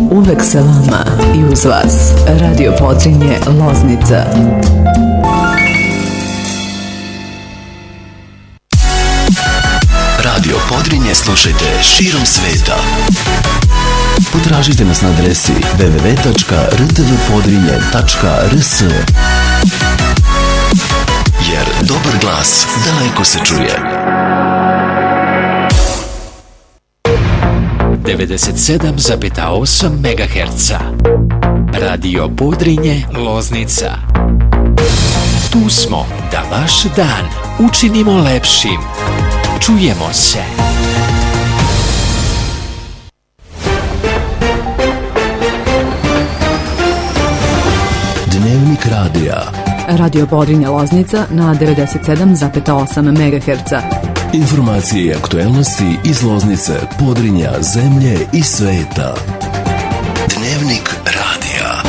uvek sa vama i uz vas. Radio Podrinje Loznica. Radio Podrinje slušajte širom sveta. Potražite nas na adresi www.rtvpodrinje.rs. Jer dobar glas daleko se čuje. 97,8 MHz. Radio Podrinje Loznica. Tu smo da vaš dan učinimo lepšim. Čujemo se. Dnevnik radija. Radio Podrinje Loznica na 97,8 MHz. Informacije i aktuelnosti iz Loznice, Podrinja, zemlje i sveta. Dnevnik radija.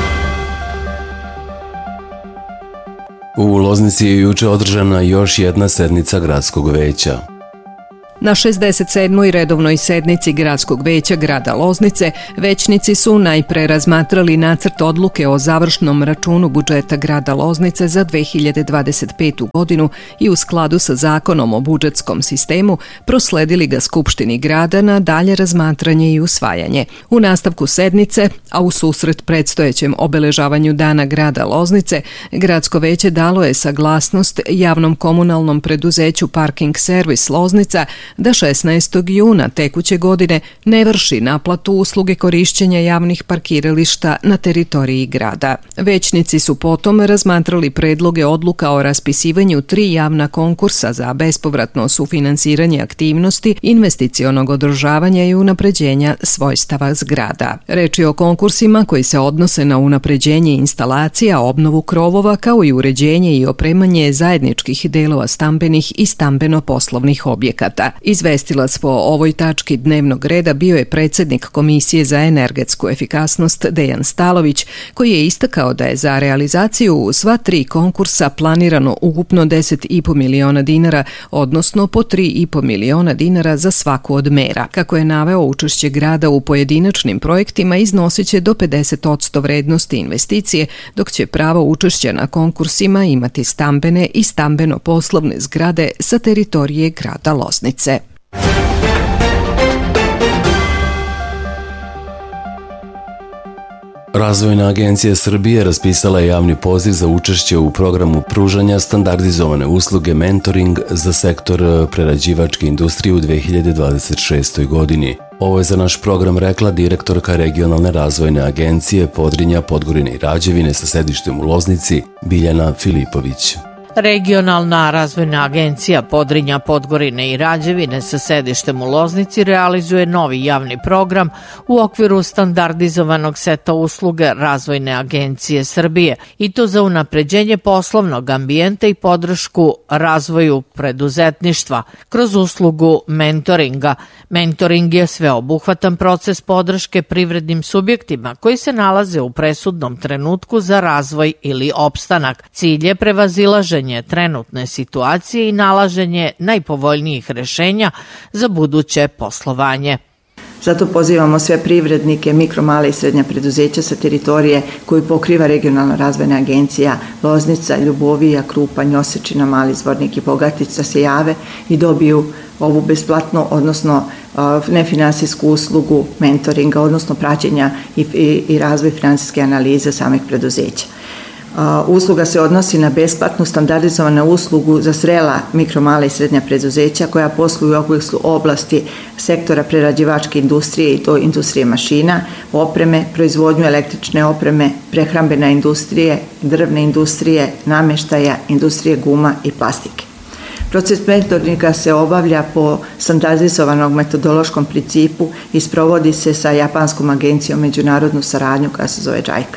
U Loznici je juče održana još jedna sednica gradskog veća. Na 67. redovnoj sednici Gradskog veća grada Loznice većnici su najpre razmatrali nacrt odluke o završnom računu budžeta grada Loznice za 2025. godinu i u skladu sa zakonom o budžetskom sistemu prosledili ga Skupštini grada na dalje razmatranje i usvajanje. U nastavku sednice, a u susret predstojećem obeležavanju Dana grada Loznice, Gradsko veće dalo je saglasnost javnom komunalnom preduzeću Parking servis Loznica da 16. juna tekuće godine ne vrši naplatu usluge korišćenja javnih parkirališta na teritoriji grada. Većnici su potom razmatrali predloge odluka o raspisivanju 3 javna konkursa za bespovratno sufinansiranje aktivnosti, investicionog održavanja i unapređenja svojstava zgrada. Reč je o konkursima koji se odnose na unapređenje instalacija, obnovu krovova kao i uređenje i opremanje zajedničkih delova stambenih i stambeno-poslovnih objekata. Izvestilac po ovoj tački dnevnog reda bio je predsjednik Komisije za energetsku efikasnost Dejan Stalović, koji je istakao da je za realizaciju sva 3 konkursa planirano ukupno 10,5 miliona dinara, odnosno po 3,5 miliona dinara za svaku od mera. Kako je naveo, učešće grada u pojedinačnim projektima iznosit će do 50% vrednosti investicije, dok će pravo učešća na konkursima imati stambene i stambeno-poslovne zgrade sa teritorije grada Loznice. Razvojna agencija Srbije raspisala je javni poziv za učešće u programu pružanja standardizovane usluge mentoring za sektor prerađivačke industrije u 2026. godini. Ovo je za naš program rekla direktorka regionalne razvojne agencije Podrinja, Podgorine i Rađevine sa sedištem u Loznici, Biljana Filipović. Regionalna razvojna agencija Podrinja, Podgorine i Rađevine sa sedištem u Loznici realizuje novi javni program u okviru standardizovanog seta usluga Razvojne agencije Srbije i to za unapređenje poslovnog ambijenta i podršku razvoju preduzetništva kroz uslugu mentoringa. Mentoring je sveobuhvatan proces podrške privrednim subjektima koji se nalaze u presudnom trenutku za razvoj ili opstanak. Cilj je prevazilaženje trenutne situacije i nalaženje najpovoljnijih rešenja za buduće poslovanje. Zato pozivamo sve privrednike, mikro, male i srednja preduzeća sa teritorije koju pokriva regionalna razvojna agencija Loznica, Ljubovija, Krupanj, Osečina, Mali Zvornik i Bogatić da se jave i dobiju ovu besplatnu, odnosno nefinansijsku uslugu mentoringa, odnosno praćenja i razvoj finansijske analize samih preduzeća. Usluga se odnosi na besplatnu standardizovanu uslugu za zrela mikro, mala i srednja preduzeća koja posluju u oblasti sektora prerađivačke industrije i to industrije mašina, opreme, proizvodnju električne opreme, prehrambene industrije, drvne industrije, namještaja, industrije guma i plastike. Proces mentoringa se obavlja po standardizovanom metodološkom principu i sprovodi se sa japanskom agencijom međunarodnu saradnju koja se zove JICA.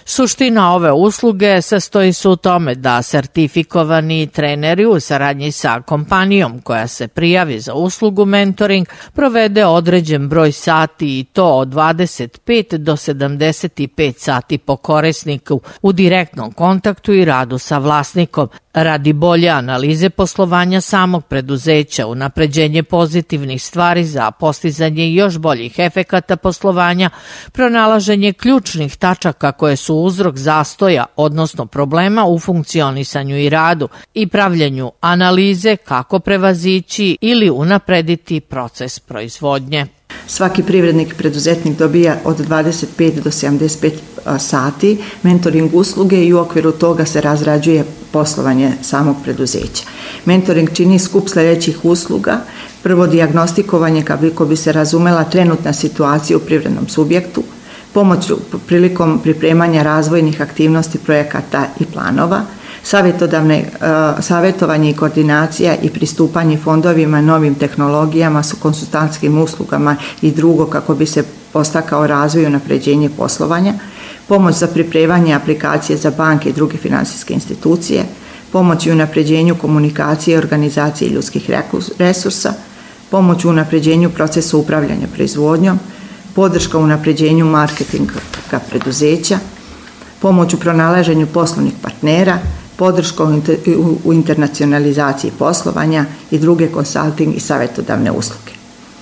Suština ove usluge sastoji se u tome da sertifikovani treneri u saradnji sa kompanijom koja se prijavi za uslugu mentoring provede određen broj sati i to od 25 do 75 sati po korisniku u direktnom kontaktu i radu sa vlasnikom, radi bolje analize poslovanja samog preduzeća, unapređenje pozitivnih stvari za postizanje još boljih efekata poslovanja, pronalaženje ključnih tačaka koje su uzrok zastoja, odnosno problema u funkcionisanju i radu i pravljenju analize kako prevazići ili unaprediti proces proizvodnje. Svaki privrednik i preduzetnik dobija od 25 do 75 sati mentoring usluge i u okviru toga se razrađuje poslovanje samog preduzeća. Mentoring čini skup sljedećih usluga. Prvo, dijagnostikovanje kako bi se razumela trenutna situacija u privrednom subjektu, pomoć prilikom pripremanja razvojnih aktivnosti projekata i planova, savjetovanje i koordinacija i pristupanje fondovima, novim tehnologijama, su konsultantskim uslugama i drugo kako bi se postakao razvoj i unapređenje poslovanja, pomoć za pripremanje aplikacije za banke i druge finansijske institucije, pomoć u unapređenju komunikacije, organizacije ljudskih resursa, pomoć u unapređenju procesa upravljanja proizvodnjom, podrška u unapređenju marketinga preduzeća, pomoć u pronalaženju poslovnih partnera, podrška u internacionalizaciji poslovanja i druge konsulting i savjetodavne usluge.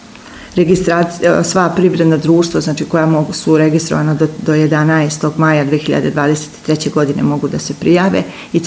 Sva privredna društva, znači koja su registrovana do 11. maja 2023. godine mogu da se prijave i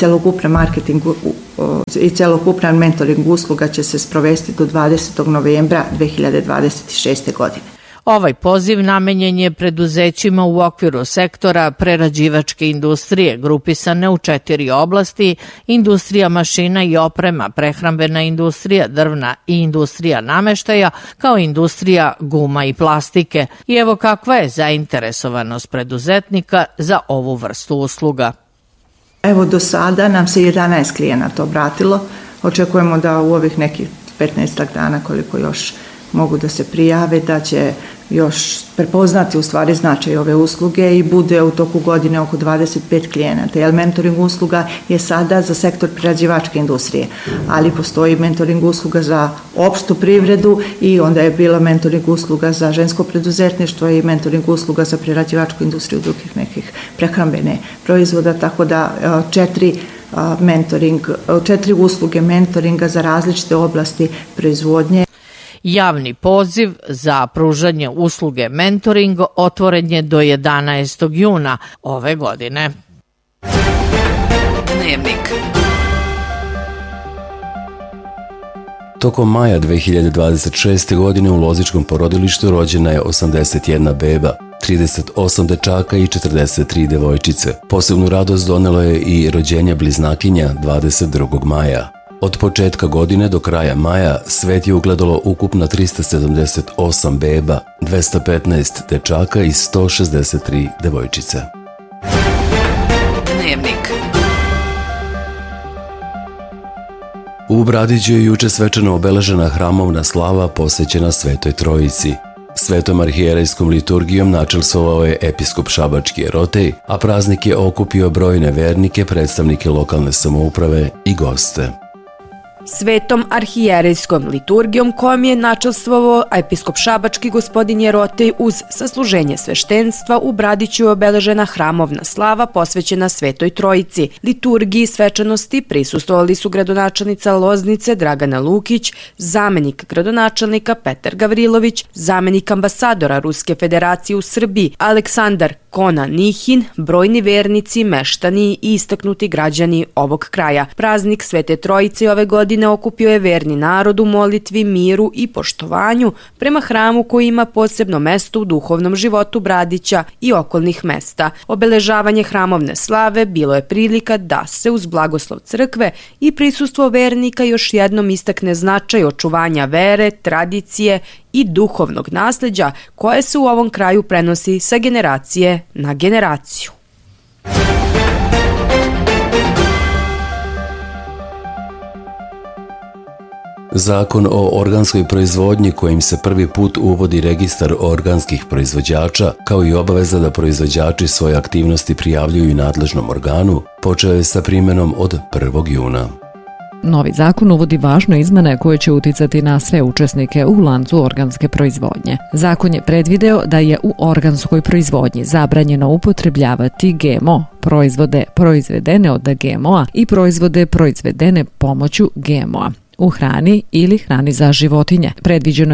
celokupan mentoring usluga će se sprovesti do 20. novembra 2026. godine. Ovaj poziv namenjen je preduzećima u okviru sektora prerađivačke industrije, grupisane u 4 oblasti: industrija mašina i oprema, prehrambena industrija, drvna i industrija nameštaja, kao industrija guma i plastike. I evo kakva je zainteresovanost preduzetnika za ovu vrstu usluga. Evo, do sada nam se 11 klijenata obratilo. Očekujemo da u ovih nekih 15 dana, koliko još mogu da se prijave, da će još prepoznati u stvari značaj ove usluge i bude u toku godine oko 25 klijenata. Jer mentoring usluga je sada za sektor prerađivačke industrije, ali postoji mentoring usluga za opštu privredu i onda je bila mentoring usluga za žensko preduzetništvo i mentoring usluga za prerađivačku industriju drugih nekih prehrambene proizvoda, tako da 4 usluge mentoringa za različite oblasti proizvodnje. Javni poziv za pružanje usluge mentoring otvoren je do 11. juna ove godine. Dnevnik. Tokom maja 2026. godine u Lozičkom porodilištu rođena je 81 beba, 38 dečaka i 43 devojčice. Posebnu radost donelo je i rođenje bliznakinja 22. maja. Od početka godine do kraja maja svet je ugledalo ukupno 378 beba, 215 dečaka i 163 devojčice. Dnevnik. U Bradiću je juče svečano obeležena hramovna slava posvećena Svetoj Trojici. Svetom arhijerejskom liturgijom načelstvovao je episkop Šabački Jerotej, a praznik je okupio brojne vernike, predstavnike lokalne samouprave i goste. Svetom arhijerejskom liturgijom kojom je načelstvovao episkop Šabački gospodin Jerotej uz sasluženje sveštenstva u Bradiću je obeležena hramovna slava posvećena Svetoj Trojici. Liturgiji svečanosti prisustvovali su gradonačelnica Loznice Dragana Lukić, zamenik gradonačelnika Petar Gavrilović, zamenik ambasadora Ruske federacije u Srbiji Aleksandar Kona Nihin, brojni vernici, meštani i istaknuti građani ovog kraja. Praznik Svete Trojice ove godine okupio je verni narod u molitvi, miru i poštovanju prema hramu koji ima posebno mesto u duhovnom životu Bradića i okolnih mesta. Obeležavanje hramovne slave bilo je prilika da se uz blagoslov crkve i prisustvo vernika još jednom istakne značaj očuvanja vere, tradicije i duhovnog nasleđa koje se u ovom kraju prenosi sa generacije na generaciju. Zakon o organskoj proizvodnji kojim se prvi put uvodi registar organskih proizvođača, kao i obaveza da proizvođači svoje aktivnosti prijavljuju nadležnom organu, počeo je sa primjenom od 1. juna. Novi zakon uvodi važne izmene koje će uticati na sve učesnike u lancu organske proizvodnje. Zakon je predvideo da je u organskoj proizvodnji zabranjeno upotrebljavati GMO, proizvode proizvedene od GMO-a i proizvode proizvedene pomoću GMO-a u hrani ili hrani za životinje. Predviđeno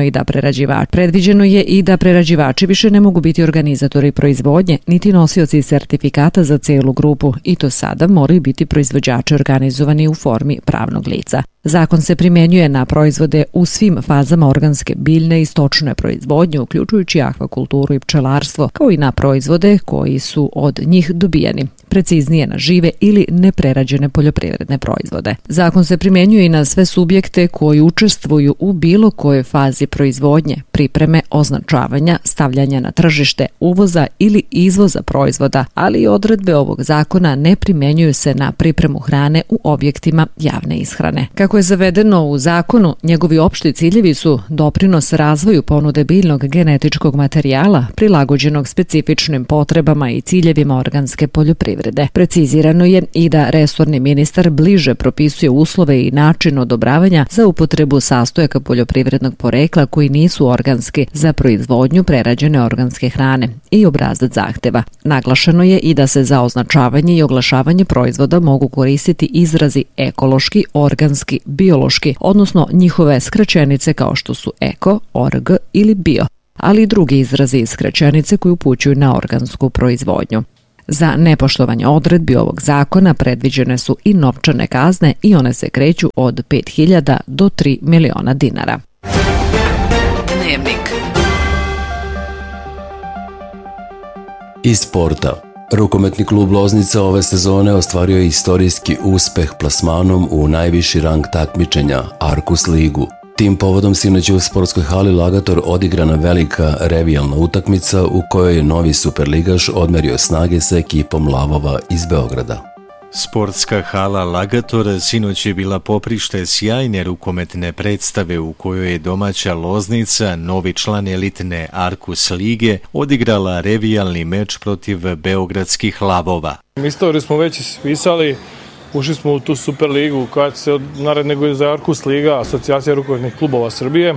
je i da prerađivači više ne mogu biti organizatori proizvodnje niti nosioci sertifikata za celu grupu i to sada moraju biti proizvođači organizovani u formi pravnog lica. Zakon se primjenjuje na proizvode u svim fazama organske, biljne i stočne proizvodnje, uključujući akvakulturu i pčelarstvo, kao i na proizvode koji su od njih dobijeni, preciznije na žive ili neprerađene poljoprivredne proizvode. Zakon se primjenjuje i na sve subjekte koji učestvuju u bilo kojoj fazi proizvodnje, pripreme, označavanja, stavljanja na tržište, uvoza ili izvoza proizvoda, ali i odredbe ovog zakona ne primjenjuju se na pripremu hrane u objektima javne ishrane. Kako je zavedeno u zakonu, njegovi opšti ciljevi su doprinos razvoju ponude biljnog genetičkog materijala prilagođenog specifičnim potrebama i ciljevima organske poljoprivrede. Precizirano je i da resorni ministar bliže propisuje uslove i način odobravanja za upotrebu sastojaka poljoprivrednog porekla koji nisu organski za proizvodnju prerađene organske hrane i obrazac zahteva. Naglašeno je i da se za označavanje i oglašavanje proizvoda mogu koristiti izrazi ekološki, organski, biološki, odnosno njihove skraćenice kao što su eko, org ili bio, ali i drugi izrazi i skraćenice koji upućuju na organsku proizvodnju. Za nepoštovanje odredbi ovog zakona predviđene su i novčane kazne i one se kreću od 5.000 do 3 miliona dinara. Dnevnik. Iz sporta. Rukometni klub Loznica ove sezone ostvario je istorijski uspeh plasmanom u najviši rang takmičenja, Arkus ligu. Tim povodom sinoć u sportskoj hali Lagator odigrana velika revijalna utakmica u kojoj je novi superligaš odmerio snage sa ekipom Lavova iz Beograda. Sportska hala Lagator sinoć je bila poprište sjajne rukometne predstave u kojoj je domaća Loznica, novi član elitne Arkus lige, odigrala revijalni meč protiv beogradskih Lavova. Istoriju smo već ispisali, ušli smo u tu Superligu koja se nared nego je za Arkus liga, asocijacija rukometnih klubova Srbije.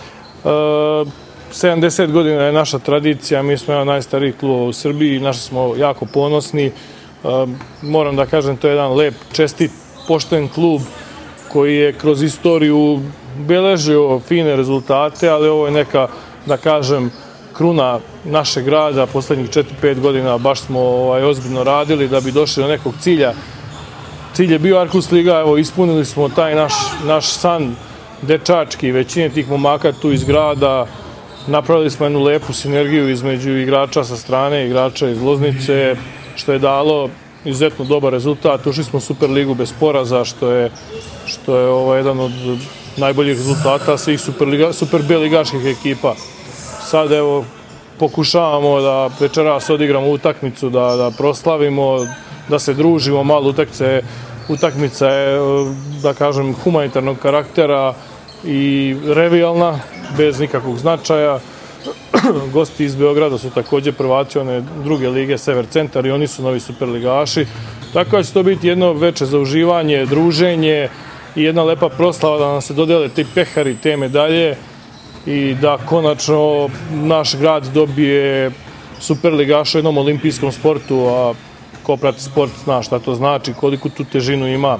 70 godina je naša tradicija, mi smo jedan od najstarijih klubova u Srbiji, naši smo jako ponosni. Moram da kažem, to je jedan lep, čestit, pošten klub koji je kroz istoriju beležio fine rezultate, ali ovo je neka, da kažem, kruna našeg grada. Poslednjih 4-5 godina baš smo ozbiljno radili da bi došli do nekog cilja. Cilj je bio Arkus liga, evo ispunili smo taj naš san dečački, većine tih momaka tu iz grada. Napravili smo jednu lepu sinergiju između igrača sa strane, igrača iz Loznice, što je dalo izuzetno dobar rezultat. Ušli smo u Superligu bez poraza, što je jedan od najboljih rezultata svih super B ligaških ekipa. Sad evo pokušavamo da večeras odigramo utakmicu, da proslavimo, da se družimo malo. Utakmica je, da kažem, humanitarnog karaktera i revijalna, bez nikakvog značaja. Gosti iz Beograda su takođe prvaci one druge lige Sever Centar i oni su novi superligaši. Tako da će to biti jedno veče za uživanje, druženje i jedna lepa proslava da nam se dodele ti pehari, te medalje i da konačno naš grad dobije superligaša u jednom olimpijskom sportu, a ko prati sport zna šta to znači, koliko tu težinu ima.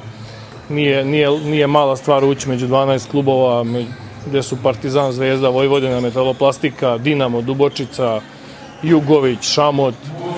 Nije mala stvar ući među 12 klubova, gde su Partizan, Zvezda, Vojvodina, Metaloplastika, Dinamo, Dubočica, Jugović, Šamot.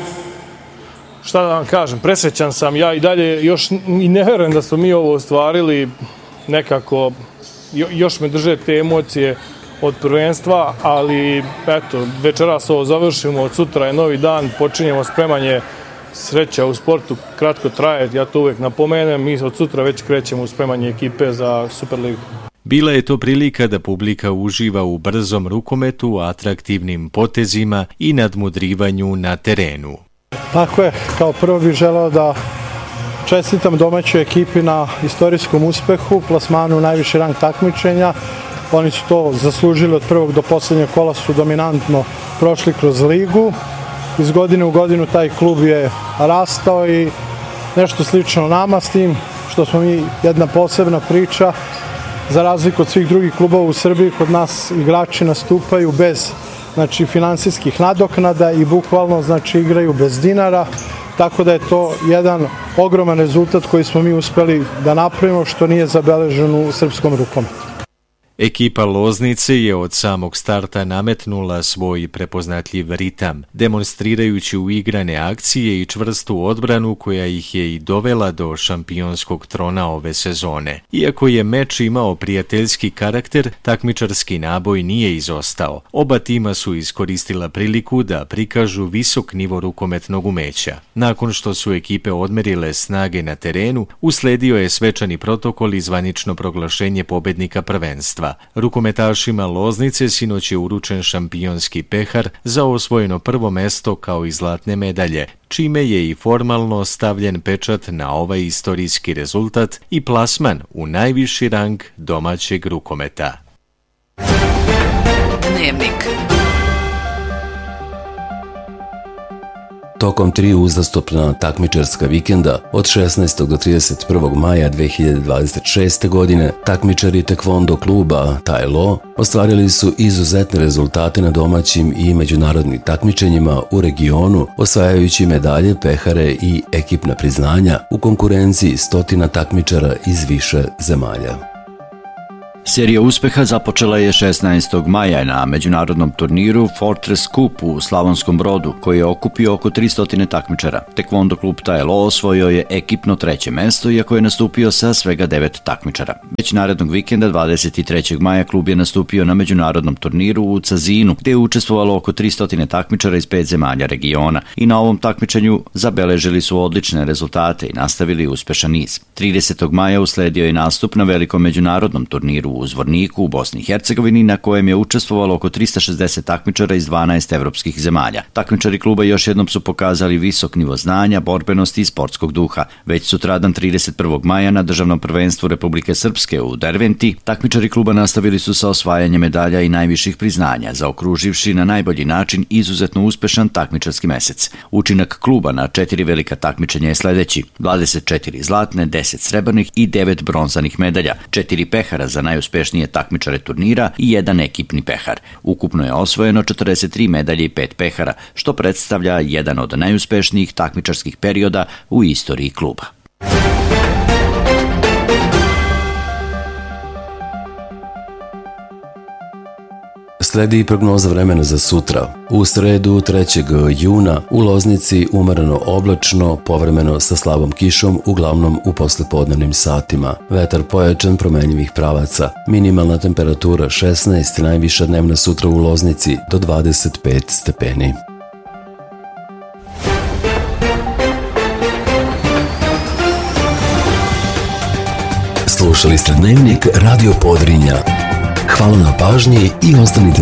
Šta da vam kažem, presrećan sam. Ja i dalje još i ne verujem da smo mi ovo ostvarili. Nekako još me drže te emocije od prvenstva, ali eto, večeras ovo završimo, od sutra je novi dan, počinjemo spremanje. Sreća u sportu kratko traje, ja to uvek napomenem, mi od sutra već krećemo u spremanje ekipe za Superligu. Bila je to prilika da publika uživa u brzom rukometu, atraktivnim potezima i nadmudrivanju na terenu. Tako je, kao prvo bih želeo da čestitam domaćoj ekipi na istorijskom uspehu, plasmanu u najviši rang takmičenja. Oni su to zaslužili od prvog do poslednjeg kola, su dominantno prošli kroz ligu. Iz godine u godinu taj klub je rastao i nešto slično nama, s tim što smo mi jedna posebna priča. Za razliku od svih drugih klubova u Srbiji, kod nas igrači nastupaju bez finansijskih nadoknada i bukvalno igraju bez dinara, tako da je to jedan ogroman rezultat koji smo mi uspeli da napravimo, što nije zabeleženo u srpskom rukometu. Ekipa Loznice je od samog starta nametnula svoj prepoznatljiv ritam, demonstrirajući uigrane akcije i čvrstu odbranu koja ih je i dovela do šampionskog trona ove sezone. Iako je meč imao prijateljski karakter, takmičarski naboj nije izostao. Oba tima su iskoristila priliku da prikažu visok nivo rukometnog umeća. Nakon što su ekipe odmerile snage na terenu, usledio je svečani protokol i zvanično proglašenje pobednika prvenstva. Rukometašima Loznice sinoć je uručen šampionski pehar za osvojeno prvo mesto kao i zlatne medalje, čime je i formalno stavljen pečat na ovaj istorijski rezultat i plasman u najviši rang domaćeg rukometa. Dnevnik. Tokom 3 uzastopna takmičarska vikenda od 16. do 31. maja 2026. godine takmičari tekvondo kluba Tai Lo ostvarili su izuzetne rezultate na domaćim i međunarodnim takmičenjima u regionu, osvajajući medalje, pehare i ekipna priznanja u konkurenciji stotina takmičara iz više zemalja. Serija uspeha započela je 16. maja na međunarodnom turniru Fortress Cup u Slavonskom Brodu, koji je okupio oko 300 takmičara. Tekvondo klub Tai Lo osvojio je ekipno 3. mesto, iako je nastupio sa svega 9 takmičara. Već narednog vikenda, 23. maja, klub je nastupio na međunarodnom turniru u Cazinu, gde je učestvovalo oko 300 takmičara iz 5 zemalja regiona i na ovom takmičenju zabeležili su odlične rezultate i nastavili uspešan niz. 30. maja usledio je nastup na velikom međunarodnom turniru u Zvorniku u Bosni i Hercegovini, na kojem je učestvovalo oko 360 takmičara iz 12 evropskih zemalja. Takmičari kluba još jednom su pokazali visok nivo znanja, borbenosti i sportskog duha. Već sutradan 31. maja na državnom prvenstvu Republike Srpske u Derventi, takmičari kluba nastavili su sa osvajanjem medalja i najviših priznanja, zaokruživši na najbolji način izuzetno uspešan takmičarski mesec. Učinak kluba na 4 velika takmičenja je sledeći: 24 zlatne, 10 srebrnih i 9 bronzanih medalja, 4 pehara za najuspešnije takmičare turnira i 1 ekipni pehar. Ukupno je osvojeno 43 medalje i 5 pehara, što predstavlja jedan od najuspešnijih takmičarskih perioda u istoriji kluba. Sledi prognoza vremena za sutra. U sredu 3. juna u Loznici umereno oblačno, povremeno sa slabom kišom, uglavnom u poslepodnevnim satima. Vetar pojačan, promenjivih pravaca. Minimalna temperatura 16, najviša dnevna sutra u Loznici do 25 stepeni. Slušali ste Dnevnik Radio Podrinja. Hvala na pažnji i ostanite